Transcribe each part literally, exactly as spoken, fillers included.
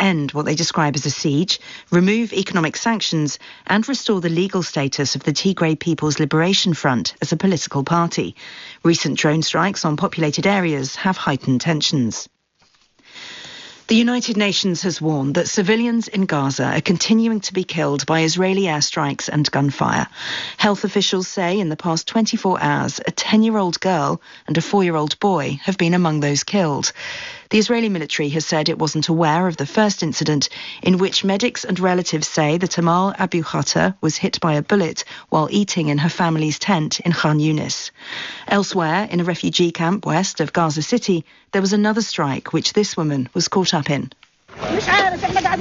end what they describe as a siege, remove economic sanctions, and restore the legal status of the Tigray People's Liberation Front as a political party. Recent drone strikes on populated areas have heightened tensions. The United Nations has warned that civilians in Gaza are continuing to be killed by Israeli airstrikes and gunfire. Health officials say in the past twenty-four hours, a ten-year-old girl and a four-year-old boy have been among those killed. The Israeli military has said it wasn't aware of the first incident, in which medics and relatives say that Amal Abu Khatta was hit by a bullet while eating in her family's tent in Khan Yunis. Elsewhere, in a refugee camp west of Gaza City, there was another strike which this woman was caught up in. I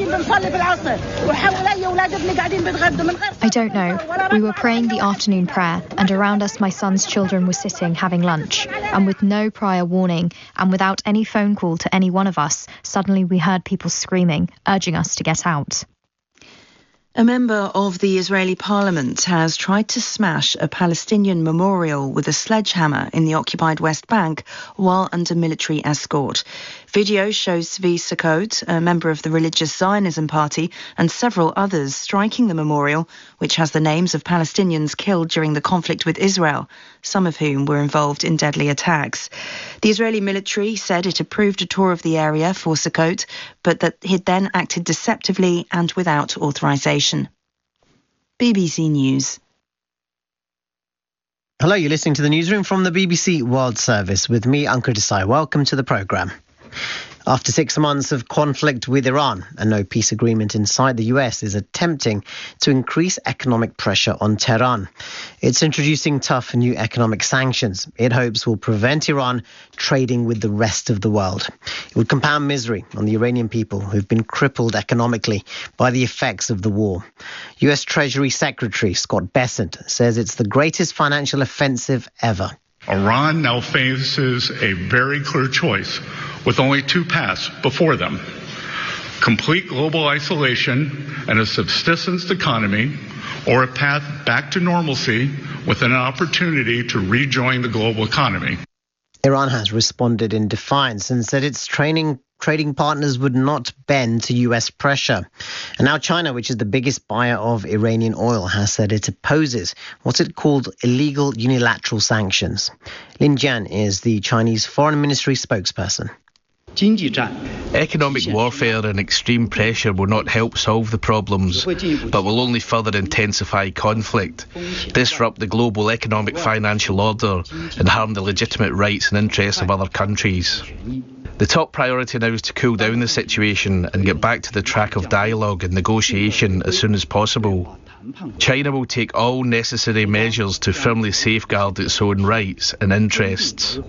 don't know. We were praying the afternoon prayer, and around us my son's children were sitting having lunch. And with no prior warning, and without any phone call to any one of us, suddenly we heard people screaming, urging us to get out. A member of the Israeli parliament has tried to smash a Palestinian memorial with a sledgehammer in the occupied West Bank while under military escort. Video shows Zvi Sukkot, a member of the religious Zionism party, and several others striking the memorial, which has the names of Palestinians killed during the conflict with Israel, some of whom were involved in deadly attacks. The Israeli military said it approved a tour of the area for Sukkot, but that he'd then acted deceptively and without authorization. B B C News. Hello, you're listening to the newsroom from the B B C World Service with me, Ankur Desai. Welcome to the programme. After six months of conflict with Iran, a no peace agreement inside the U S is attempting to increase economic pressure on Tehran. It's introducing tough new economic sanctions it hopes will prevent Iran trading with the rest of the world. It would compound misery on the Iranian people who've been crippled economically by the effects of the war. U S Treasury Secretary Scott Bessent says it's the greatest financial offensive ever. Iran now faces a very clear choice with only two paths before them: complete global isolation and a subsistence economy, or a path back to normalcy with an opportunity to rejoin the global economy. Iran has responded in defiance and said its training trading partners would not bend to U S pressure. And now China, which is the biggest buyer of Iranian oil, has said it opposes what it called illegal unilateral sanctions. Lin Jian is the Chinese Foreign Ministry spokesperson. Economic warfare and extreme pressure will not help solve the problems, but will only further intensify conflict, disrupt the global economic financial order, and harm the legitimate rights and interests of other countries. The top priority now is to cool down the situation and get back to the track of dialogue and negotiation as soon as possible. China will take all necessary measures to firmly safeguard its own rights and interests.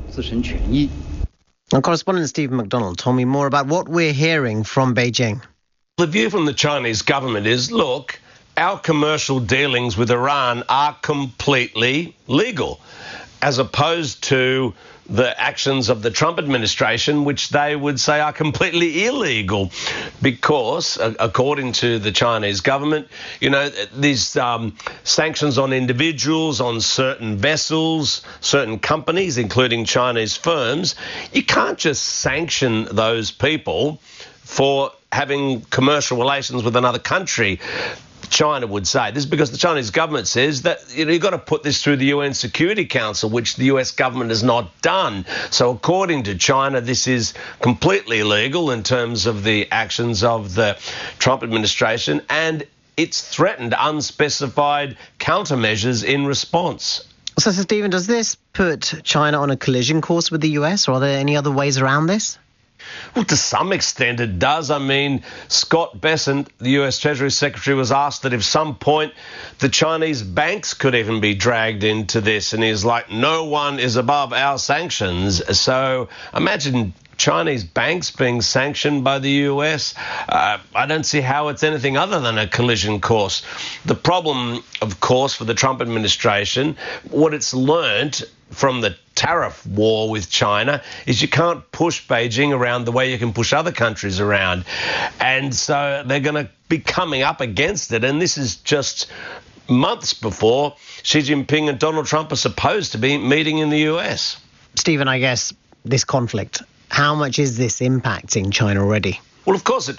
And correspondent Stephen McDonald told me more about what we're hearing from Beijing. The view from the Chinese government is, look, our commercial dealings with Iran are completely legal, as opposed to the actions of the Trump administration, which they would say are completely illegal, because, according to the Chinese government, you know, these um, sanctions on individuals, on certain vessels, certain companies, including Chinese firms, you can't just sanction those people for having commercial relations with another country. China would say. This is because the Chinese government says that, you know, you've got to put this through the U N Security Council, which the U S government has not done. So according to China, this is completely illegal in terms of the actions of the Trump administration, and it's threatened unspecified countermeasures in response. So, so Stephen, does this put China on a collision course with the U S, or are there any other ways around this? Well, to some extent it does. I mean, Scott Bessent, the U S Treasury Secretary, was asked that if some point the Chinese banks could even be dragged into this, and he's like, no one is above our sanctions. So imagine Chinese banks being sanctioned by the U S. Uh, I don't see how it's anything other than a collision course. The problem, of course, for the Trump administration, what it's learned from the tariff war with China is you can't push Beijing around the way you can push other countries around. And so they're going to be coming up against it. And this is just months before Xi Jinping and Donald Trump are supposed to be meeting in the U S. Stephen, I guess this conflict, how much is this impacting China already? Well, of course, it